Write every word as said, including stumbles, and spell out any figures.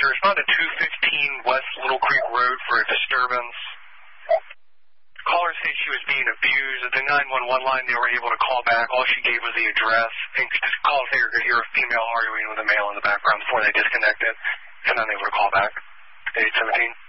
respond to two fifteen West Little Creek Road for a disturbance. Caller said she was being abused. At the nine one one line, they were able to call back. All she gave was the address. And just call if they could hear a female arguing with a male in the background before they disconnected. And then they were able to call back. eight seventeen.